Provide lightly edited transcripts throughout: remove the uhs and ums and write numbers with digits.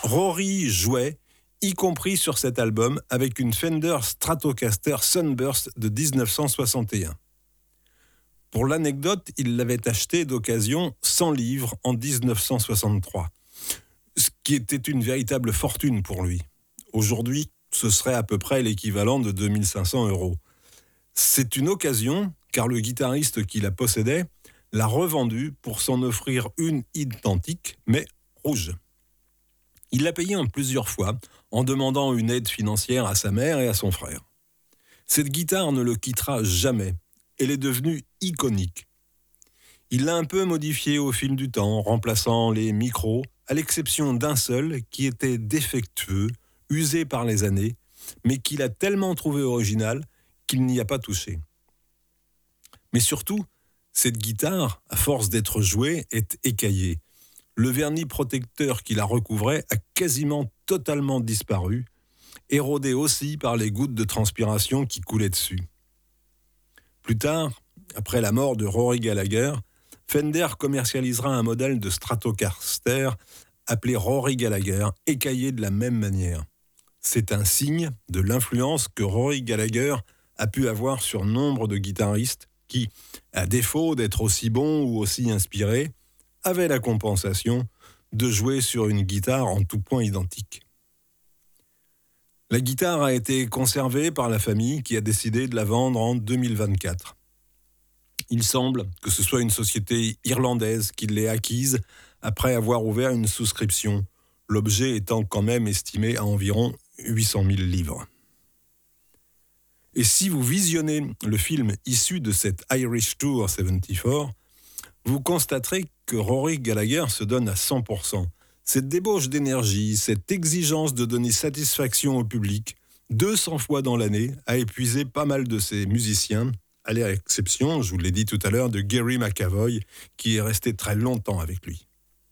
Rory jouait, y compris sur cet album, avec une Fender Stratocaster Sunburst de 1961. Pour l'anecdote, il l'avait acheté d'occasion 100 livres en 1963, ce qui était une véritable fortune pour lui. Aujourd'hui, ce serait à peu près l'équivalent de 2500 €. C'est une occasion, car le guitariste qui la possédait l'a revendue pour s'en offrir une identique, mais rouge. Il l'a payée en plusieurs fois, en demandant une aide financière à sa mère et à son frère. Cette guitare ne le quittera jamais. Elle est devenue iconique. Il l'a un peu modifiée au fil du temps, remplaçant les micros, à l'exception d'un seul qui était défectueux, usé par les années, mais qu'il a tellement trouvé original qu'il n'y a pas touché. Mais surtout, cette guitare, à force d'être jouée, est écaillée. Le vernis protecteur qui la recouvrait a quasiment totalement disparu, érodé aussi par les gouttes de transpiration qui coulaient dessus. Plus tard, après la mort de Rory Gallagher, Fender commercialisera un modèle de Stratocaster appelé Rory Gallagher, écaillé de la même manière. C'est un signe de l'influence que Rory Gallagher a pu avoir sur nombre de guitaristes qui, à défaut d'être aussi bons ou aussi inspirés, avaient la compensation de jouer sur une guitare en tout point identique. La guitare a été conservée par la famille qui a décidé de la vendre en 2024. Il semble que ce soit une société irlandaise qui l'ait acquise après avoir ouvert une souscription, l'objet étant quand même estimé à environ 800 000 livres. Et si vous visionnez le film issu de cette Irish Tour 74, vous constaterez que Rory Gallagher se donne à 100%. Cette débauche d'énergie, cette exigence de donner satisfaction au public, 200 fois dans l'année, a épuisé pas mal de ses musiciens, à l'exception, je vous l'ai dit tout à l'heure, de Gary McAvoy, qui est resté très longtemps avec lui.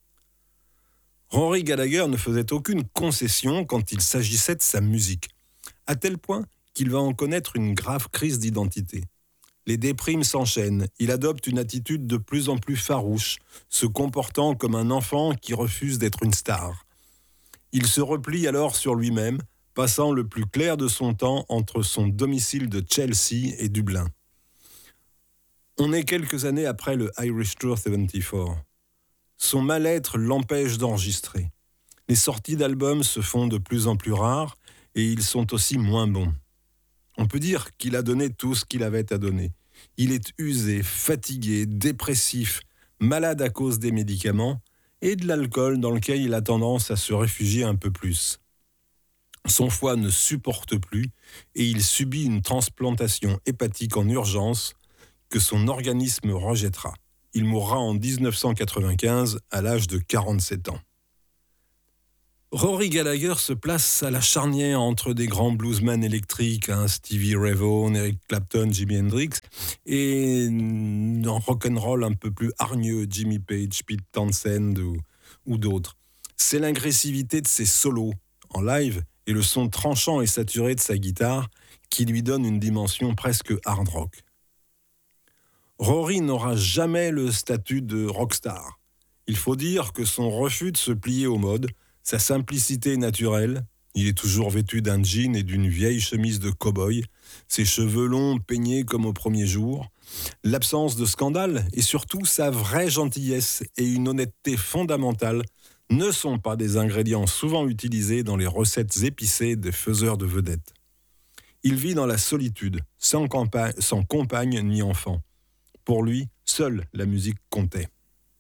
Rory Gallagher ne faisait aucune concession quand il s'agissait de sa musique, à tel point qu'il va en connaître une grave crise d'identité. Les déprimes s'enchaînent, il adopte une attitude de plus en plus farouche, se comportant comme un enfant qui refuse d'être une star. Il se replie alors sur lui-même, passant le plus clair de son temps entre son domicile de Chelsea et Dublin. On est quelques années après le Irish Tour 74. Son mal-être l'empêche d'enregistrer. Les sorties d'albums se font de plus en plus rares et ils sont aussi moins bons. On peut dire qu'il a donné tout ce qu'il avait à donner. Il est usé, fatigué, dépressif, malade à cause des médicaments et de l'alcool dans lequel il a tendance à se réfugier un peu plus. Son foie ne supporte plus et il subit une transplantation hépatique en urgence que son organisme rejettera. Il mourra en 1995 à l'âge de 47 ans. Rory Gallagher se place à la charnière entre des grands bluesmen électriques, Stevie Ray Vaughan, Eric Clapton, Jimi Hendrix, et en rock'n'roll un peu plus hargneux, Jimmy Page, Pete Townshend ou d'autres. C'est l'agressivité de ses solos en live et le son tranchant et saturé de sa guitare qui lui donne une dimension presque hard rock. Rory n'aura jamais le statut de rockstar. Il faut dire que son refus de se plier aux modes, sa simplicité naturelle, il est toujours vêtu d'un jean et d'une vieille chemise de cow-boy, ses cheveux longs peignés comme au premier jour, l'absence de scandale et surtout sa vraie gentillesse et une honnêteté fondamentale ne sont pas des ingrédients souvent utilisés dans les recettes épicées des faiseurs de vedettes. Il vit dans la solitude, sans compagne ni enfant. Pour lui, seule la musique comptait.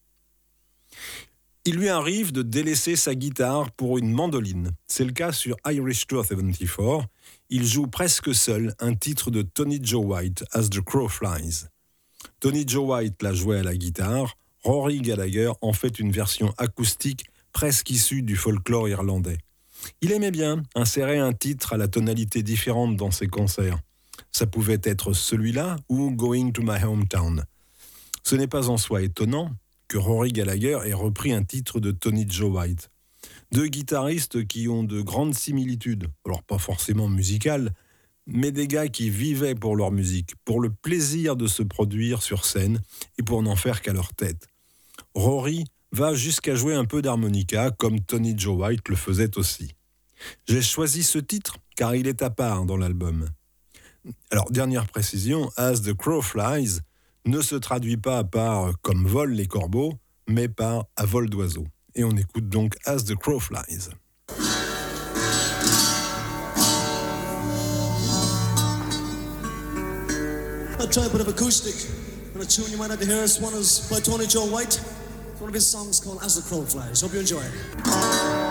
Il lui arrive de délaisser sa guitare pour une mandoline. C'est le cas sur Irish Tour 74. Il joue presque seul un titre de Tony Joe White, As the Crow Flies. Tony Joe White l'a joué à la guitare. Rory Gallagher en fait une version acoustique presque issue du folklore irlandais. Il aimait bien insérer un titre à la tonalité différente dans ses concerts. Ça pouvait être celui-là ou Going to My Hometown. Ce n'est pas en soi étonnant que Rory Gallagher ait repris un titre de Tony Joe White. Deux guitaristes qui ont de grandes similitudes, alors pas forcément musicales, mais des gars qui vivaient pour leur musique, pour le plaisir de se produire sur scène et pour n'en faire qu'à leur tête. Rory va jusqu'à jouer un peu d'harmonica, comme Tony Joe White le faisait aussi. J'ai choisi ce titre car il est à part dans l'album. Alors, dernière précision, As the Crow Flies ne se traduit pas par comme volent les corbeaux, mais par à vol d'oiseau. Et on écoute donc As the Crow Flies. I'll try a bit of acoustic. And a tune you might have to hear is one is by Tony Joe White. It's one of his songs called As the Crow Flies. Hope you enjoy it.